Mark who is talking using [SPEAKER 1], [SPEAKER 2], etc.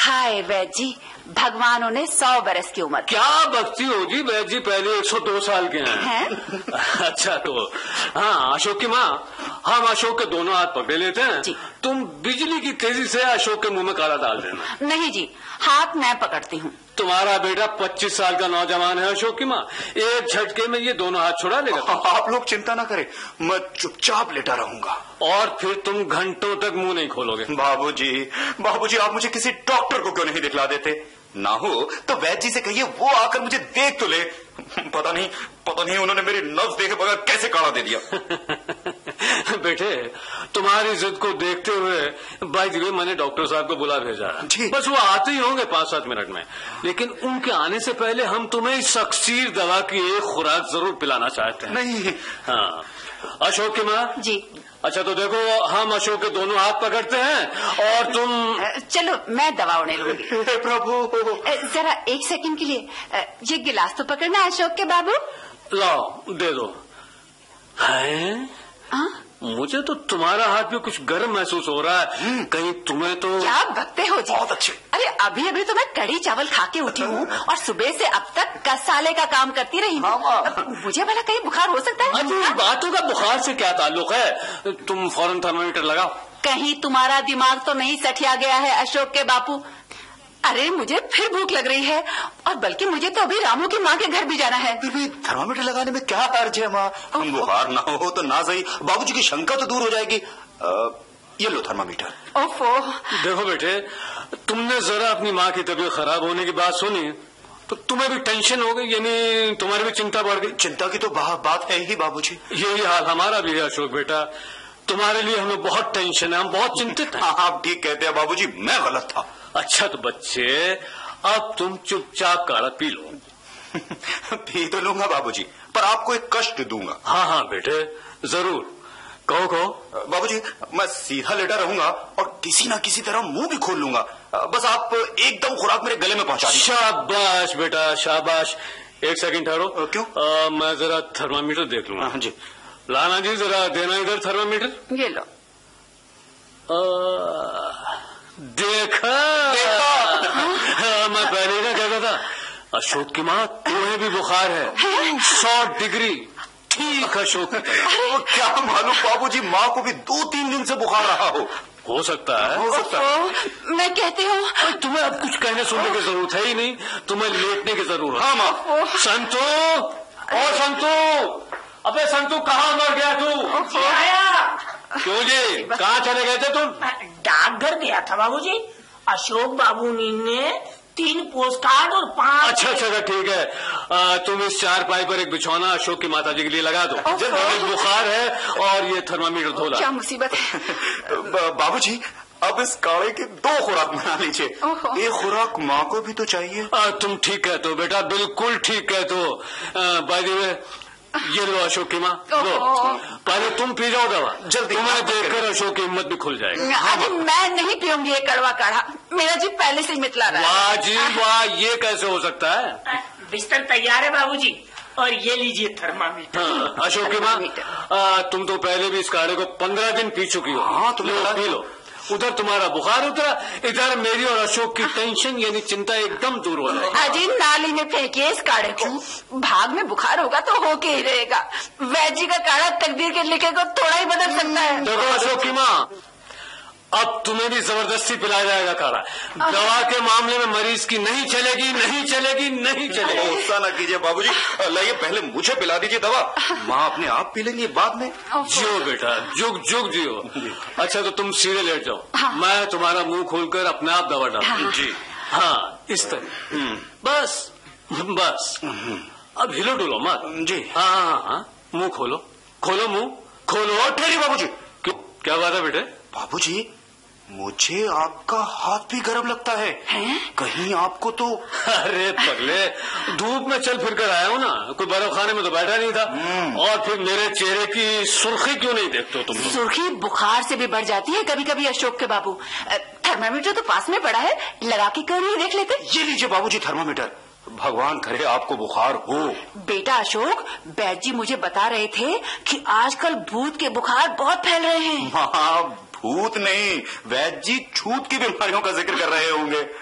[SPEAKER 1] हाय वैद्य जी, भगवानों ने 100 बरस की उम्र।
[SPEAKER 2] क्या बकती हो जी, वैद्य जी पहले 102 साल के हैं। अच्छा तो हाँ अशोक की माँ, हम अशोक के दोनों हाथ पकड़े लेते हैं जी। तुम बिजली की तेजी से अशोक के मुंह में काढ़ा डाल देना।
[SPEAKER 1] नहीं जी, हाथ मैं पकड़ती हूँ।
[SPEAKER 2] तुम्हारा बेटा 25 साल का नौजवान है अशोक की माँ, एक झटके में ये दोनों हाथ छुड़ा लेगा।
[SPEAKER 3] आप लोग चिंता ना करें, मैं चुपचाप लेटा रहूंगा।
[SPEAKER 2] और फिर तुम घंटों तक मुंह नहीं खोलोगे।
[SPEAKER 3] बाबूजी आप मुझे किसी डॉक्टर को क्यों नहीं दिखला देते? ना हो तो वैद्य जी से कहिए वो आकर मुझे देख तो ले। पता नहीं उन्होंने मेरी नब्ज देखे बगैर कैसे काढ़ा दे दिया।
[SPEAKER 2] बेटे तुम्हारी जिद को देखते हुए बाय द वे मैंने डॉक्टर साहब को बुला भेजा है। बस वो आते ही होंगे 5-7 मिनट में, लेकिन उनके आने से पहले हम तुम्हें इस सक्सीर दवा की एक खुराक जरूर पिलाना चाहते हैं।
[SPEAKER 3] नहीं
[SPEAKER 2] हाँ अशोक की माँ जी। अच्छा तो देखो, हम अशोक के दोनों हाथ पकड़ते हैं और तुम
[SPEAKER 1] चलो मैं दवा उड़े लूंगी।
[SPEAKER 3] प्रभु
[SPEAKER 1] जरा 1 सेकंड के लिए ये गिलास तो पकड़ना अशोक के बाबू।
[SPEAKER 2] लाओ दे दो। है मुझे तो तुम्हारा हाथ में कुछ गर्म महसूस हो रहा है, कहीं तुम्हें तो।
[SPEAKER 1] क्या बकते हो जी?
[SPEAKER 3] बहुत अच्छे।
[SPEAKER 1] अरे अभी तो मैं कड़ी चावल खा के उठी हूँ और सुबह से अब तक 10 साल का काम करती रही हूँ। मुझे भला कहीं बुखार हो सकता है?
[SPEAKER 2] अच्छा बातों का बुखार से क्या ताल्लुक है? तुम फौरन थर्मामीटर लगाओ।
[SPEAKER 1] कहीं तुम्हारा दिमाग तो नहीं सठिया गया है अशोक के बापू? अरे मुझे फिर भूख लग रही है, और बल्कि मुझे तो अभी रामू की माँ के घर भी जाना है।
[SPEAKER 3] फिर भी थर्मामीटर लगाने में क्या हर्ज है माँ? बुखार ना हो तो ना सही, बाबूजी की शंका तो दूर हो जाएगी। ये लो थर्मामीटर।
[SPEAKER 1] ओफो।
[SPEAKER 2] देखो बेटे, तुमने जरा अपनी माँ की तबीयत खराब होने की बात सुनी तो तुम्हें भी टेंशन हो गई, यानी तुम्हारी भी चिंता बढ़ गई।
[SPEAKER 3] चिंता की तो बात है ही बाबूजी।
[SPEAKER 2] यही हाल हमारा भी है अशोक बेटा, तुम्हारे लिए हमें बहुत टेंशन है, हम बहुत चिंतित हैं।
[SPEAKER 3] आप ठीक कहते हैं बाबूजी, मैं गलत था।
[SPEAKER 2] अच्छा तो बच्चे अब तुम चुपचाप काढ़ा पी लो।
[SPEAKER 3] पी तो लूंगा बाबूजी, पर आपको एक कष्ट दूंगा।
[SPEAKER 2] हाँ बेटे जरूर, कहो।
[SPEAKER 3] बाबूजी मैं सीधा लेटा रहूंगा और किसी ना किसी तरह मुंह भी खोल लूंगा, बस आप एकदम खुराक मेरे गले में पहुंचा दीजिए।
[SPEAKER 2] शाबाश बेटा शाबाश। 1 सेकंड ठहरो।
[SPEAKER 3] क्यों?
[SPEAKER 2] मैं जरा थर्मामीटर देख लूंगा।
[SPEAKER 3] हाँ जी।
[SPEAKER 2] लाना जी जरा देना इधर थर्मामीटर।
[SPEAKER 1] ये लो।
[SPEAKER 2] देखा? मैं पहले ना कहता था अशोक की माँ तुम्हें भी बुखार है 100 डिग्री। ठीक अशोक की तरह।
[SPEAKER 3] क्या मालूम बाबूजी, माँ को भी 2-3 दिन से बुखार रहा हो
[SPEAKER 2] सकता है।
[SPEAKER 1] मैं कहती हूँ
[SPEAKER 2] तुम्हें अब कुछ कहने सुनने की जरूरत है ही नहीं, तुम्हें लेटने की जरूरत।
[SPEAKER 3] हाँ माँ।
[SPEAKER 2] संतू, और संतू, अबे संतू कहाँ मर गया तू? क्यों जी, कहाँ चले गए थे तुम?
[SPEAKER 4] डाकघर गया था बाबूजी। अशोक बाबू ने 3 पोस्टकार्ड और 5।
[SPEAKER 2] अच्छा ठीक है, तुम इस 4 पर एक बिछौना अशोक की माता जी के लिए लगा दो। जल्दी, बुखार है और ये थर्मामीटर धोला।
[SPEAKER 1] क्या मुसीबत है?
[SPEAKER 3] बाबूजी अब इस काढ़े की 2 खुराक बना लीजिए, एक खुराक माँ को भी तो चाहिए।
[SPEAKER 2] तुम ठीक कहते हो बेटा, बिल्कुल ठीक कहते हो। बाय द वे ये लो अशोक की माँ, लो पहले तुम पी जाओ दवा, जल्दी। तुम्हें देखकर अशोक की हिम्मत भी खुल जाएगी।
[SPEAKER 1] अरे मैं नहीं पीऊंगी ये कड़वा काढ़ा, मेरा जी पहले से ही मितला रहा है।
[SPEAKER 2] वाह जी वाह, ये कैसे हो सकता है?
[SPEAKER 4] बिस्तर तैयार है बाबूजी, और ये लीजिए थर्मामीटर।
[SPEAKER 2] अशोक की माँ, तुम तो पहले भी इस काढ़े को 15 दिन पी चुकी हो।
[SPEAKER 3] हाँ तुम
[SPEAKER 2] पी लो। उधर तुम्हारा बुखार उतरा, इधर मेरी और अशोक की टेंशन यानी चिंता एकदम दूर हो जाएगी।
[SPEAKER 1] अजी नाली में फेंकिए इस काढ़े को, भाग में बुखार होगा तो होके ही रहेगा। वैद्य जी का काढ़ा तकदीर के लिखे को थोड़ा ही बदल सकता है।
[SPEAKER 2] देखो अशोक की माँ, अब तुम्हें भी जबरदस्ती पिलाया जाएगा काढ़ा। दवा के मामले में मरीज की नहीं चलेगी।
[SPEAKER 3] गुस्सा ना कीजिए बाबूजी, लाइए पहले मुझे पिला दीजिए दवा, माँ अपने आप पी लेंगी बाद में।
[SPEAKER 2] जियो बेटा, जुग जियो। अच्छा तो तुम सीधे लेट जाओ। हाँ। मैं तुम्हारा मुंह खोलकर अपने आप दवा डालूंगा। जी हाँ, इस तरह। बस अब हिलो डुलो मत जी। हाँ, मुंह खोलो और ठहरी। बाबूजी क्या बात है बेटे?
[SPEAKER 3] बाबूजी मुझे आपका हाथ भी गर्म लगता है। कहीं आपको तो?
[SPEAKER 2] अरे पगले, धूप में चल फिर कर आया हूँ ना, कोई बर्फ खाने में तो बैठा नहीं था। और फिर मेरे चेहरे की सुर्खी क्यों नहीं देखते हो तुम?
[SPEAKER 1] सुर्खी बुखार से भी बढ़ जाती है कभी कभी अशोक के बाबू। थर्मामीटर तो पास में पड़ा है, लगा के क्यों नहीं देख लेते?
[SPEAKER 3] ये लीजिए बाबूजी थर्मामीटर, भगवान करे आपको बुखार हो।
[SPEAKER 1] बेटा अशोक, वैद्य जी मुझे बता रहे थे कि आजकल भूत के बुखार बहुत फैल रहे हैं।
[SPEAKER 3] भूत नहीं, वैद्य जी छूत की बीमारियों का जिक्र कर रहे होंगे।